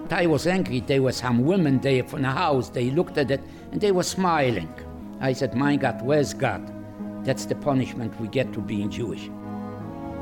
I was angry. There were some women there from the house. They looked at it and they were smiling. I said, my God, where's God? That's the punishment we get to being Jewish.